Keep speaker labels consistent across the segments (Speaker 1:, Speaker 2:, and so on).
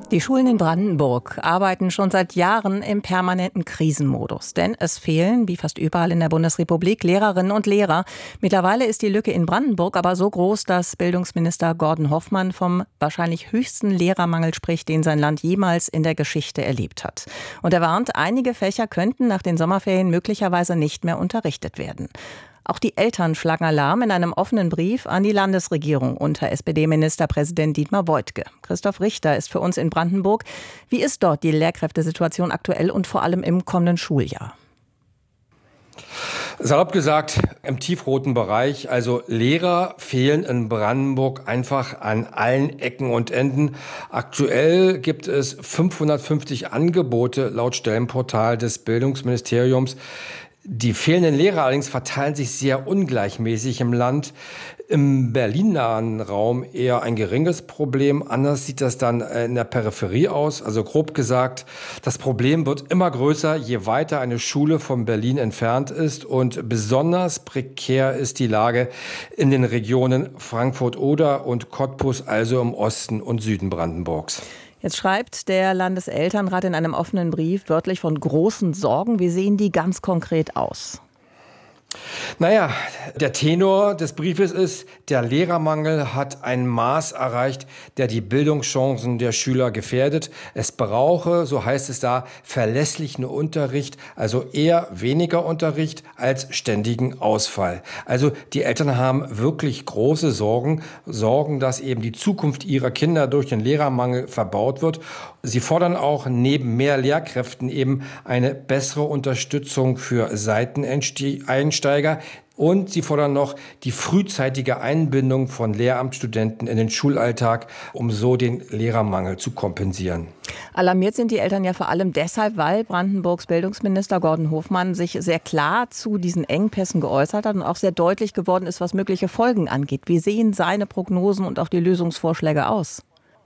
Speaker 1: Die Schulen in Brandenburg arbeiten schon seit Jahren im permanenten Krisenmodus. Denn es fehlen, wie fast überall in der Bundesrepublik, Lehrerinnen und Lehrer. Mittlerweile ist die Lücke in Brandenburg aber so groß, dass Bildungsminister Gordon Hoffmann vom wahrscheinlich höchsten Lehrermangel spricht, den sein Land jemals in der Geschichte erlebt hat. Und er warnt, einige Fächer könnten nach den Sommerferien möglicherweise nicht mehr unterrichtet werden. Auch die Eltern schlagen Alarm in einem offenen Brief an die Landesregierung unter SPD-Ministerpräsident Dietmar Woidke. Christoph Richter ist für uns in Brandenburg. Wie ist dort die Lehrkräftesituation aktuell und vor allem im kommenden Schuljahr?
Speaker 2: Salopp gesagt, im tiefroten Bereich, also Lehrer fehlen in Brandenburg einfach an allen Ecken und Enden. Aktuell gibt es 550 Angebote laut Stellenportal des Bildungsministeriums. Die fehlenden Lehrer allerdings verteilen sich sehr ungleichmäßig im Land. Im berlinnahen Raum eher ein geringes Problem. Anders sieht das dann in der Peripherie aus. Also grob gesagt, das Problem wird immer größer, je weiter eine Schule von Berlin entfernt ist. Und besonders prekär ist die Lage in den Regionen Frankfurt-Oder und Cottbus, also im Osten und Süden Brandenburgs.
Speaker 1: Jetzt schreibt der Landeselternrat in einem offenen Brief wörtlich von großen Sorgen. Wie sehen die ganz konkret aus?
Speaker 2: Naja, der Tenor des Briefes ist, der Lehrermangel hat ein Maß erreicht, der die Bildungschancen der Schüler gefährdet. Es brauche, so heißt es da, verlässlichen Unterricht, also eher weniger Unterricht als ständigen Ausfall. Also die Eltern haben wirklich große Sorgen, dass eben die Zukunft ihrer Kinder durch den Lehrermangel verbaut wird. Sie fordern auch neben mehr Lehrkräften eben eine bessere Unterstützung für Seiteneinsteiger. Und sie fordern noch die frühzeitige Einbindung von Lehramtsstudenten in den Schulalltag, um so den Lehrermangel zu kompensieren.
Speaker 1: Alarmiert sind die Eltern ja vor allem deshalb, weil Brandenburgs Bildungsminister Gordon Hoffmann sich sehr klar zu diesen Engpässen geäußert hat und auch sehr deutlich geworden ist, was mögliche Folgen angeht. Wie sehen seine Prognosen und auch die Lösungsvorschläge aus?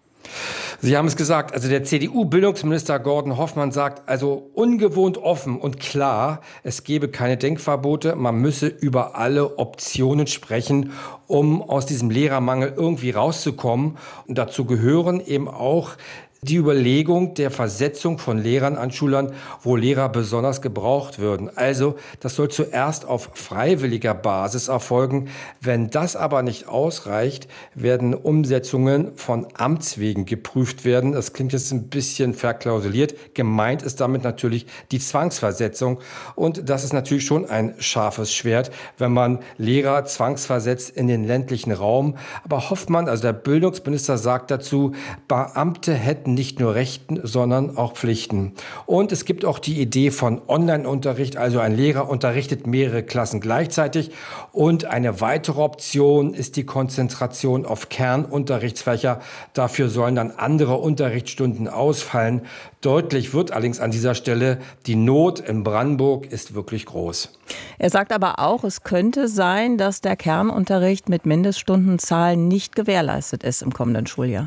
Speaker 2: Sie haben es gesagt, also der CDU-Bildungsminister Gordon Hoffmann sagt also ungewohnt offen und klar, es gebe keine Denkverbote, man müsse über alle Optionen sprechen, um aus diesem Lehrermangel irgendwie rauszukommen. Und dazu gehören eben auch die Überlegung der Versetzung von Lehrern an Schulern, wo Lehrer besonders gebraucht würden. Also das soll zuerst auf freiwilliger Basis erfolgen. Wenn das aber nicht ausreicht, werden Umsetzungen von Amts wegen geprüft werden. Das klingt jetzt ein bisschen verklausuliert. Gemeint ist damit natürlich die Zwangsversetzung. Und das ist natürlich schon ein scharfes Schwert, wenn man Lehrer zwangsversetzt in den ländlichen Raum. Aber Hoffmann, also der Bildungsminister, sagt dazu, Beamte hätten nicht nur Rechten, sondern auch Pflichten. Und es gibt auch die Idee von Online-Unterricht, also ein Lehrer unterrichtet mehrere Klassen gleichzeitig. Und eine weitere Option ist die Konzentration auf Kernunterrichtsfächer. Dafür sollen dann andere Unterrichtsstunden ausfallen. Deutlich wird allerdings an dieser Stelle, die Not in Brandenburg ist wirklich groß.
Speaker 1: Er sagt aber auch, es könnte sein, dass der Kernunterricht mit Mindeststundenzahlen nicht gewährleistet ist im kommenden Schuljahr.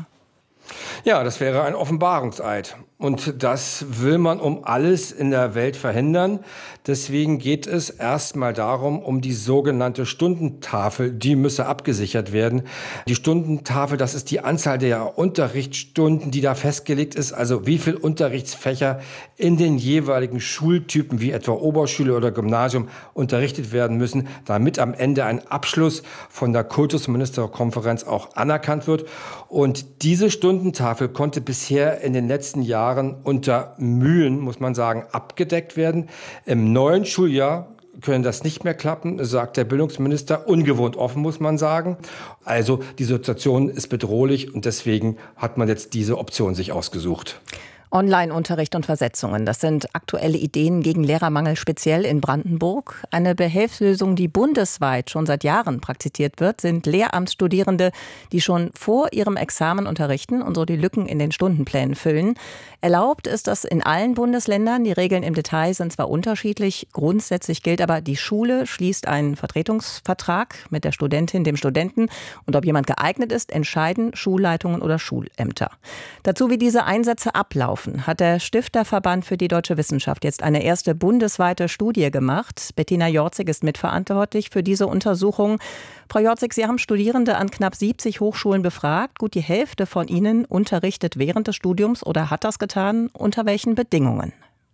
Speaker 2: Ja, das wäre ein Offenbarungseid. Und das will man um alles in der Welt verhindern. Deswegen geht es erstmal darum, um die sogenannte Stundentafel. Die müsse abgesichert werden. Die Stundentafel, das ist die Anzahl der Unterrichtsstunden, die da festgelegt ist. Also wie viel Unterrichtsfächer in den jeweiligen Schultypen, wie etwa Oberschule oder Gymnasium, unterrichtet werden müssen, damit am Ende ein Abschluss von der Kultusministerkonferenz auch anerkannt wird. Und diese Stundentafel konnte bisher in den letzten Jahren unter Mühen, muss man sagen, abgedeckt werden. Im neuen Schuljahr können das nicht mehr klappen, sagt der Bildungsminister. Ungewohnt offen, muss man sagen. Also die Situation ist bedrohlich und deswegen hat man jetzt diese Option sich ausgesucht.
Speaker 1: Online-Unterricht und Versetzungen, das sind aktuelle Ideen gegen Lehrermangel speziell in Brandenburg. Eine Behelfslösung, die bundesweit schon seit Jahren praktiziert wird, sind Lehramtsstudierende, die schon vor ihrem Examen unterrichten und so die Lücken in den Stundenplänen füllen. Erlaubt ist das in allen Bundesländern. Die Regeln im Detail sind zwar unterschiedlich, grundsätzlich gilt aber, die Schule schließt einen Vertretungsvertrag mit der Studentin, dem Studenten. Und ob jemand geeignet ist, entscheiden Schulleitungen oder Schulämter. Dazu, wie diese Einsätze ablaufen, Daraufhin hat der Stifterverband für die deutsche Wissenschaft jetzt eine erste bundesweite Studie gemacht. Bettina Jorzig ist mitverantwortlich für diese Untersuchung. Frau Jorzig, Sie haben Studierende an knapp 70 Hochschulen befragt. Gut die Hälfte von ihnen unterrichtet während des Studiums oder hat das getan. Unter welchen Bedingungen?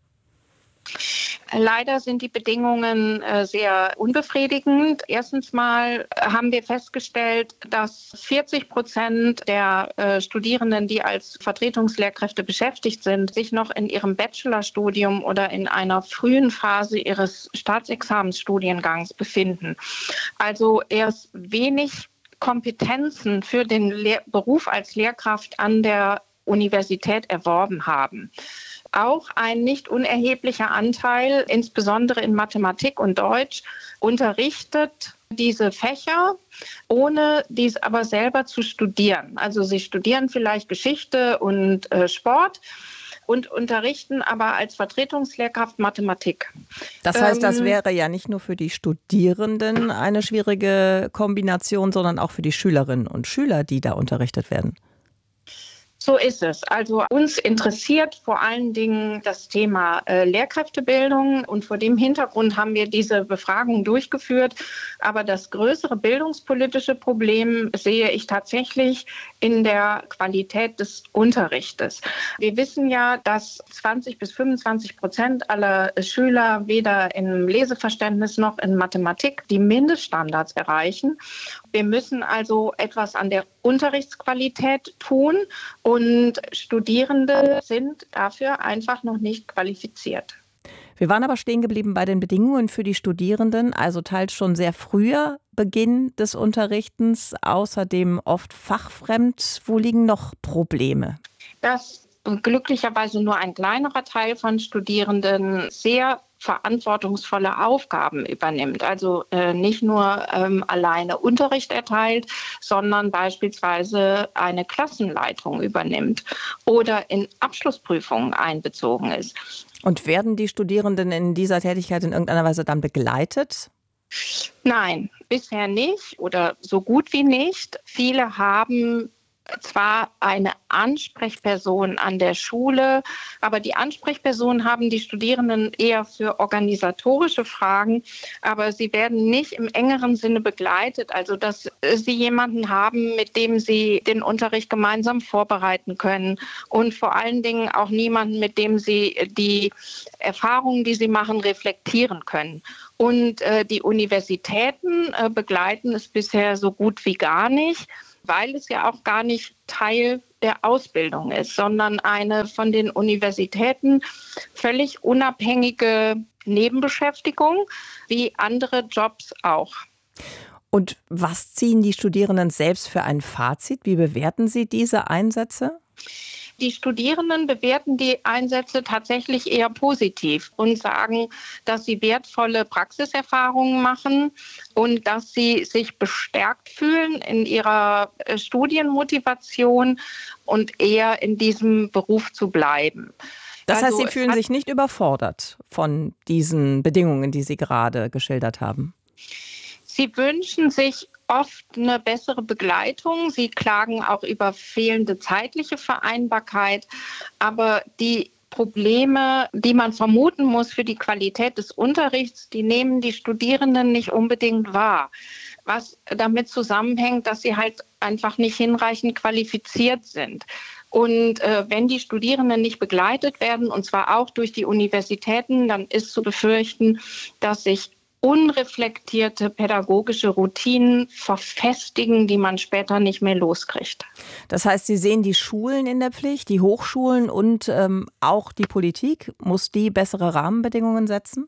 Speaker 3: Leider sind die Bedingungen sehr unbefriedigend. Erstens mal haben wir festgestellt, dass 40% der Studierenden, die als Vertretungslehrkräfte beschäftigt sind, sich noch in ihrem Bachelorstudium oder in einer frühen Phase ihres Staatsexamensstudiengangs befinden. Also erst wenig Kompetenzen für den Beruf als Lehrkraft an der Universität erworben haben. Auch ein nicht unerheblicher Anteil, insbesondere in Mathematik und Deutsch, unterrichtet diese Fächer, ohne dies aber selber zu studieren. Also sie studieren vielleicht Geschichte und Sport und unterrichten aber als Vertretungslehrkraft Mathematik.
Speaker 1: Das heißt, das wäre ja nicht nur für die Studierenden eine schwierige Kombination, sondern auch für die Schülerinnen und Schüler, die da unterrichtet werden.
Speaker 3: So ist es. Also uns interessiert vor allen Dingen das Thema Lehrkräftebildung und vor dem Hintergrund haben wir diese Befragung durchgeführt. Aber das größere bildungspolitische Problem sehe ich tatsächlich in der Qualität des Unterrichtes. Wir wissen ja, dass 20-25% aller Schüler weder im Leseverständnis noch in Mathematik die Mindeststandards erreichen. Wir müssen also etwas an der Unterrichtsqualität tun und Studierende sind dafür einfach noch nicht qualifiziert.
Speaker 1: Wir waren aber stehen geblieben bei den Bedingungen für die Studierenden, also teils schon sehr früher Beginn des Unterrichtens, außerdem oft fachfremd. Wo liegen noch Probleme?
Speaker 3: Dass glücklicherweise nur ein kleinerer Teil von Studierenden sehr verantwortungsvolle Aufgaben übernimmt. Also nicht nur alleine Unterricht erteilt, sondern beispielsweise eine Klassenleitung übernimmt oder in Abschlussprüfungen einbezogen ist.
Speaker 1: Und werden die Studierenden in dieser Tätigkeit in irgendeiner Weise dann begleitet?
Speaker 3: Nein, bisher nicht oder so gut wie nicht. Viele haben zwar eine Ansprechperson an der Schule, aber die Ansprechpersonen haben die Studierenden eher für organisatorische Fragen, aber sie werden nicht im engeren Sinne begleitet, also dass sie jemanden haben, mit dem sie den Unterricht gemeinsam vorbereiten können und vor allen Dingen auch niemanden, mit dem sie die Erfahrungen, die sie machen, reflektieren können. Und die Universitäten begleiten es bisher so gut wie gar nicht, weil es ja auch gar nicht Teil der Ausbildung ist, sondern eine von den Universitäten völlig unabhängige Nebenbeschäftigung, wie andere Jobs auch.
Speaker 1: Und was ziehen die Studierenden selbst für ein Fazit? Wie bewerten sie diese Einsätze?
Speaker 3: Die Studierenden bewerten die Einsätze tatsächlich eher positiv und sagen, dass sie wertvolle Praxiserfahrungen machen und dass sie sich bestärkt fühlen in ihrer Studienmotivation und eher in diesem Beruf zu bleiben.
Speaker 1: Das heißt, Sie fühlen sich nicht überfordert von diesen Bedingungen, die Sie gerade geschildert haben?
Speaker 3: Sie wünschen sich oft eine bessere Begleitung. Sie klagen auch über fehlende zeitliche Vereinbarkeit. Aber die Probleme, die man vermuten muss für die Qualität des Unterrichts, die nehmen die Studierenden nicht unbedingt wahr. Was damit zusammenhängt, dass sie halt einfach nicht hinreichend qualifiziert sind. Und wenn die Studierenden nicht begleitet werden, und zwar auch durch die Universitäten, dann ist zu befürchten, dass sich unreflektierte pädagogische Routinen verfestigen, die man später nicht mehr loskriegt.
Speaker 1: Das heißt, Sie sehen die Schulen in der Pflicht, die Hochschulen und auch die Politik. Muss die bessere Rahmenbedingungen setzen?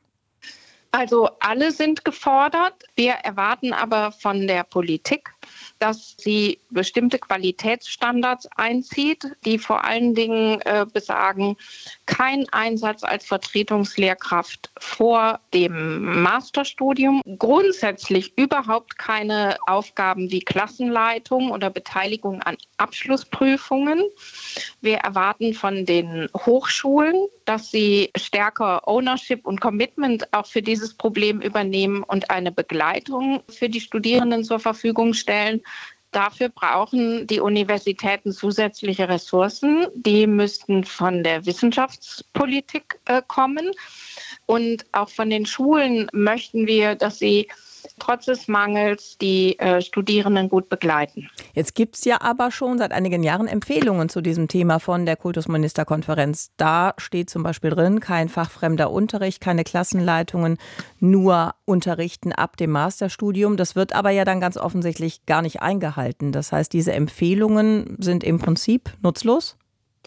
Speaker 3: Also alle sind gefordert. Wir erwarten aber von der Politik, dass sie bestimmte Qualitätsstandards einzieht, die vor allen Dingen besagen, kein Einsatz als Vertretungslehrkraft vor dem Masterstudium, grundsätzlich überhaupt keine Aufgaben wie Klassenleitung oder Beteiligung an Abschlussprüfungen. Wir erwarten von den Hochschulen, dass sie stärker Ownership und Commitment auch für dieses Problem übernehmen und eine Begleitung für die Studierenden zur Verfügung stellen. Dafür brauchen die Universitäten zusätzliche Ressourcen. Die müssten von der Wissenschaftspolitik kommen. Und auch von den Schulen möchten wir, dass sie trotz des Mangels die Studierenden gut begleiten.
Speaker 1: Jetzt gibt es ja aber schon seit einigen Jahren Empfehlungen zu diesem Thema von der Kultusministerkonferenz. Da steht zum Beispiel drin, kein fachfremder Unterricht, keine Klassenleitungen, nur Unterrichten ab dem Masterstudium. Das wird aber ja dann ganz offensichtlich gar nicht eingehalten. Das heißt, diese Empfehlungen sind im Prinzip nutzlos?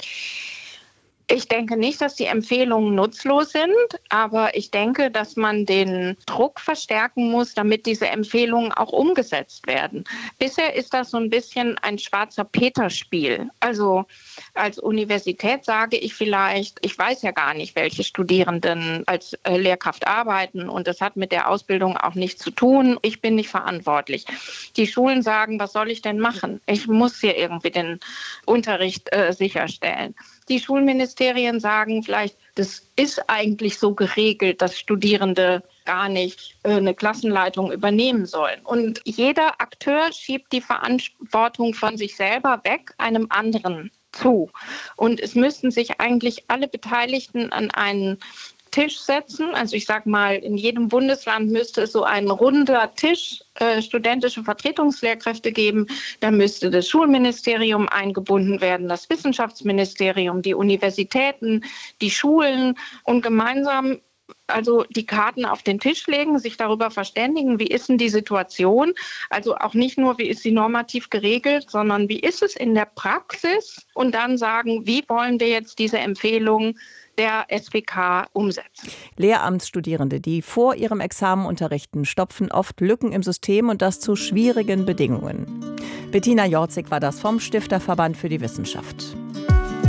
Speaker 3: Ich denke nicht, dass die Empfehlungen nutzlos sind, aber ich denke, dass man den Druck verstärken muss, damit diese Empfehlungen auch umgesetzt werden. Bisher ist das so ein bisschen ein schwarzer Peter-Spiel. Also als Universität sage ich vielleicht, ich weiß ja gar nicht, welche Studierenden als Lehrkraft arbeiten und das hat mit der Ausbildung auch nichts zu tun. Ich bin nicht verantwortlich. Die Schulen sagen, was soll ich denn machen? Ich muss hier irgendwie den Unterricht sicherstellen. Die Schulministerien sagen vielleicht, das ist eigentlich so geregelt, dass Studierende gar nicht eine Klassenleitung übernehmen sollen. Und jeder Akteur schiebt die Verantwortung von sich selber weg, einem anderen zu. Und es müssten sich eigentlich alle Beteiligten an einen Tisch setzen. Also ich sage mal, in jedem Bundesland müsste es so ein runder Tisch studentische Vertretungslehrkräfte geben. Da müsste das Schulministerium eingebunden werden, das Wissenschaftsministerium, die Universitäten, die Schulen und gemeinsam also die Karten auf den Tisch legen, sich darüber verständigen, wie ist denn die Situation? Also auch nicht nur, wie ist sie normativ geregelt, sondern wie ist es in der Praxis? Und dann sagen, wie wollen wir jetzt diese Empfehlungen der SWK umsetzen.
Speaker 1: Lehramtsstudierende, die vor ihrem Examen unterrichten, stopfen oft Lücken im System und das zu schwierigen Bedingungen. Bettina Jorzig war das vom Stifterverband für die Wissenschaft.